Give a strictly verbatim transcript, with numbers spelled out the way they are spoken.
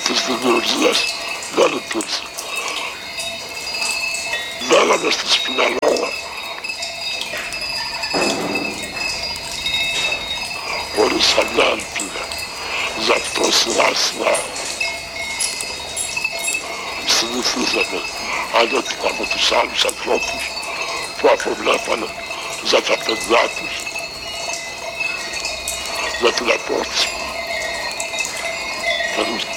της δημιουργίας, να λειτουργεί. Μέναμε στη Σπιναλόγα. Χωρίς καμιά ελπίδα. Γι' αυτό σειρά σειρά συνηθίζαμε ανέτοιμα με τους άλλους ανθρώπους που αποβλέπανε για τα παιδιά τους, για την επόμενη.